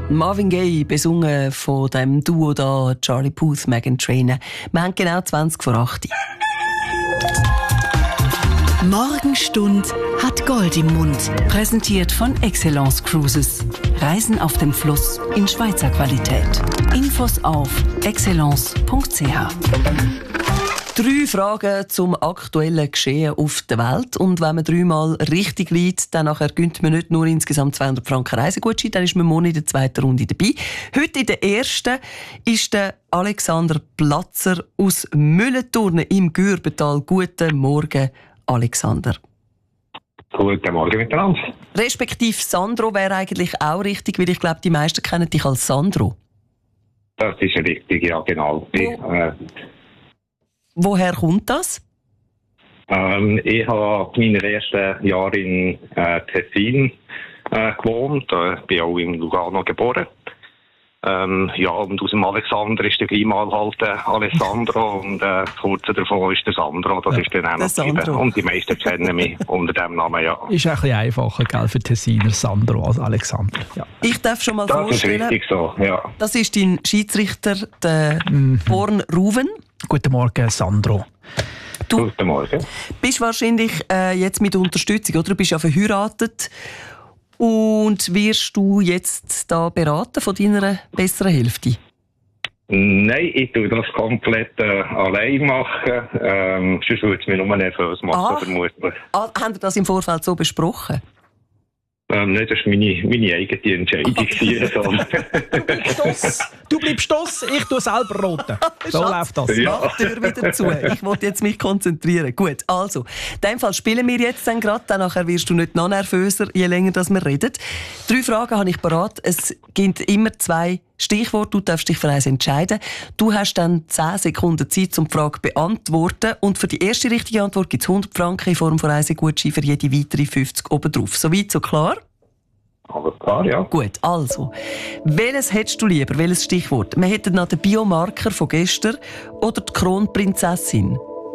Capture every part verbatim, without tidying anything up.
Marvin Gaye, besungen von dem Duo da, Charlie Puth, Meghan Trainor. Wir haben genau zwanzig vor acht. Morgenstund hat Gold im Mund. Präsentiert von Excellence Cruises. Reisen auf dem Fluss in Schweizer Qualität. Infos auf excellence punkt c h. Drei Fragen zum aktuellen Geschehen auf der Welt. Und wenn man dreimal richtig liegt, dann nachher gönnt man nicht nur insgesamt zweihundert Franken Reisegutschein, dann ist man morgen in der zweiten Runde dabei. Heute in der ersten ist der Alexander Platzer aus Mühlenturnen im Gürbental. Guten Morgen, Alexander. Guten Morgen miteinander. Respektive Sandro wäre eigentlich auch richtig, weil ich glaube, die meisten kennen dich als Sandro. Das ist richtig, ja genau. Wo, ich, äh, woher kommt das? ähm, ich habe meine ersten Jahre in äh, Tessin äh, gewohnt, äh, bin auch in Lugano geboren. Ähm, ja, und aus dem Alexander ist der gleich mal halt äh, Alessandro und äh, kurz davon ist der Sandro, das Ja, ist dann auch noch Sandro. geblieben. Und die meisten kennen mich unter dem Namen, ja. Ist ein bisschen einfacher, gell, für Tessiner Sandro als Alexander. Ja. Ich darf schon mal Das ist vorstellen, richtig so, ja. das ist dein Schiedsrichter, der Mhm. Born Ruven. Guten Morgen, Sandro. Du Guten Morgen. bist wahrscheinlich äh, jetzt mit Unterstützung, oder? Du bist ja verheiratet. Und wirst du jetzt da beraten von deiner besseren Hälfte? Nein, ich tue das komplett äh, allein machen. Ähm, sonst würde es mich nur nervös machen, Ah. vermutlich. Ah, haben wir das im Vorfeld so besprochen? Ähm, nicht, das war meine, meine eigene Entscheidung. gewesen, sondern- Stoss. Du bleibst Stoss, ich tue selber roten. So Schatz, läuft das. Ja. Mach die Tür wieder zu. Ich wollte jetzt mich konzentrieren. Gut, also, in dem Fall spielen wir jetzt dann gerade. Dann nachher wirst du nicht noch nervöser, je länger dass wir reden. Drei Fragen habe ich parat. Es gibt immer zwei Stichworte. Du darfst dich für eins entscheiden. Du hast dann zehn Sekunden Zeit, um die Frage zu beantworten. Und für die erste richtige Antwort gibt es hundert Franken in Form von Reisegutschein, für jede weitere fünfzig obendrauf. Soweit, so klar? Alles klar, ja. Gut, also. Welches hättest du lieber? Welches Stichwort? Wir hätten noch den Biomarker von gestern oder die Kronprinzessin?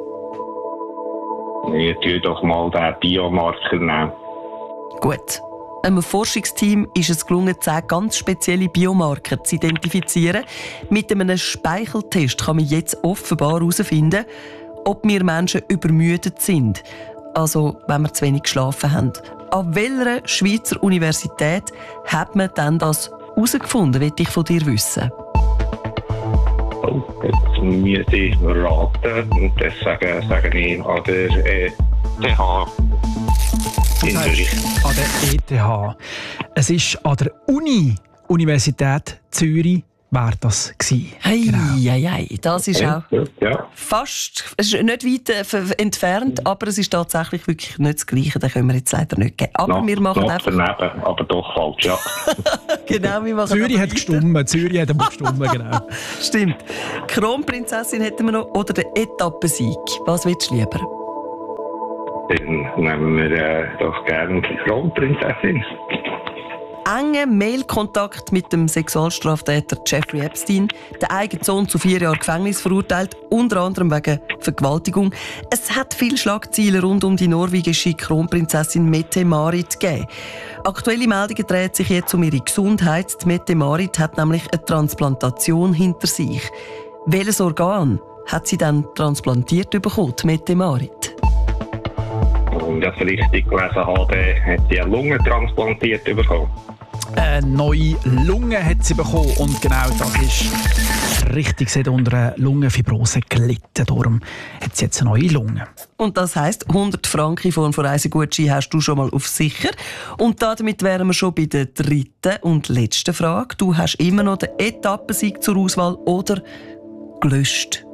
Ich tue doch mal den Biomarker nehmen. Gut. Einem Forschungsteam ist es gelungen, zehn ganz spezielle Biomarker zu identifizieren. Mit einem Speicheltest kann man jetzt offenbar herausfinden, ob wir Menschen übermüdet sind. Also, wenn wir zu wenig geschlafen haben. An welcher Schweizer Universität hat man denn das herausgefunden, will ich von dir wissen? Oh, jetzt müsste ich raten. Und deswegen sage ich an der E T H in Zürich. An der E T H. Es ist an der Uni, Universität Zürich, wäre das gewesen. Hey, Genau. hey, hey, das ist auch Ja, fast, es ist nicht weit äh, f- entfernt, aber es ist tatsächlich wirklich nicht das Gleiche. Das können wir jetzt leider nicht geben. Aber noch, wir machen noch einfach... daneben, aber doch falsch, ja. Genau, wir machen Zürich aber hat weiter. gestummen, Zürich hat aber gestummen, genau. Stimmt. Kronprinzessin hätten wir noch oder den Etappensieg. Was willst du lieber? Dann nehmen wir äh, doch gerne die Kronprinzessin. Enger Mailkontakt mit dem Sexualstraftäter Jeffrey Epstein, der eigene Sohn zu vier Jahren Gefängnis verurteilt, unter anderem wegen Vergewaltigung. Es hat viele Schlagzeilen rund um die norwegische Kronprinzessin Mette-Marit gegeben. Aktuelle Meldungen drehen sich jetzt um ihre Gesundheit. Die Mette-Marit hat nämlich eine Transplantation hinter sich. Welches Organ hat sie dann transplantiert bekommen, die Mette-Marit? Und das richtig gelesen habe, hat sie eine Lunge transplantiert bekommen. Eine neue Lunge hat sie bekommen und genau das ist richtig. Sie hat unter einer Lungenfibrose gelitten. Darum hat sie jetzt eine neue Lunge. Und das heisst, hundert Franken in Form von Reisegutschein hast du schon mal auf sicher. Und damit wären wir schon bei der dritten und letzten Frage. Du hast immer noch den Etappensieg zur Auswahl oder gelöscht?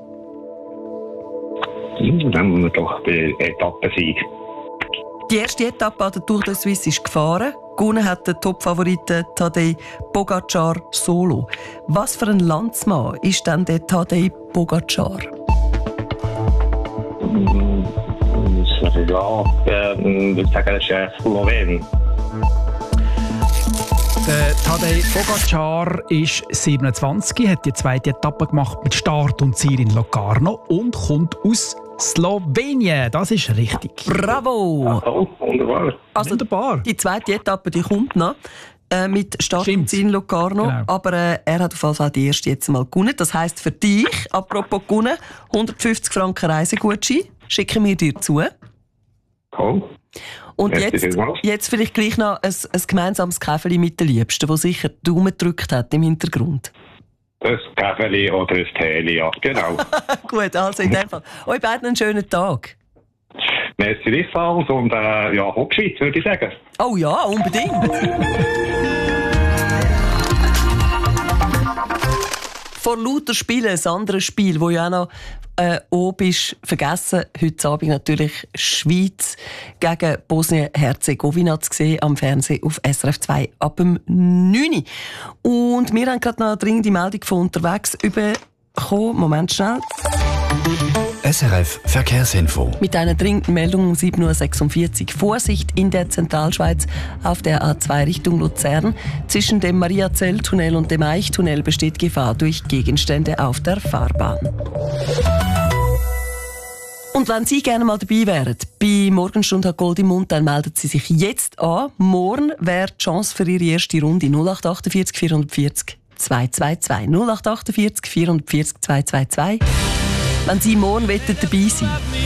Dann nehmen wir doch den Etappensieg. Die erste Etappe an der Tour de Suisse ist gefahren. Gewonnen hat der Topfavorite Tadej Pogacar solo. Was für ein Landsmann ist denn der Tadej Pogacar? Ja, ähm, ich würde sagen, das ist ein Slowen. Der Tadej Pogacar ist siebenundzwanzig, hat die zweite Etappe gemacht mit Start und Ziel in Locarno und kommt aus Slowenien. Das ist richtig. Bravo! Oh, wunderbar. Also Wunderbar. die zweite Etappe, die kommt noch. äh, mit Start Stimmt. und Ziel Locarno. Genau. Aber äh, er hat auf jeden Fall die erste jetzt mal gewonnen. Das heisst für dich, apropos gewonnen, hundertfünfzig Franken Reisegutschein schicken wir dir zu. Cool. Und Merci jetzt, vielmals. jetzt vielleicht gleich noch ein, ein gemeinsames Käferli mit der Liebsten, der sicher die Daumen gedrückt hat im Hintergrund. Ein Käferli oder ein Teeli, ja, genau. Gut, also in dem Fall. Euch beiden einen schönen Tag. Merci gleichfalls und äh, ja, Hochschweiz, würde ich sagen. Oh ja, unbedingt. Vor lauter Spielen, ein anderes Spiel, das ja auch noch äh, oben ist, vergessen. Heute Abend natürlich Schweiz gegen Bosnien-Herzegowina zu sehen, am Fernsehen auf S R F zwei ab dem neun Uhr. Und wir haben gerade noch eine dringende Meldung von unterwegs bekommen. Moment schnell. S R F Verkehrsinfo. Mit einer dringenden Meldung um sieben Uhr sechsundvierzig. Vorsicht in der Zentralschweiz auf der A zwei Richtung Luzern. Zwischen dem Mariazell-Tunnel und dem Eichtunnel besteht Gefahr durch Gegenstände auf der Fahrbahn. Und wenn Sie gerne mal dabei wären, bei Morgenstunde hat Gold im Mund, dann melden Sie sich jetzt an. Morgen wäre die Chance für Ihre erste Runde null acht achtundvierzig vierhundertvierzig zweihundertzweiundzwanzig. null acht achtundvierzig vierhundertvierzig zweihundertzweiundzwanzig. Wenn Sie morgen dabei sein wollen.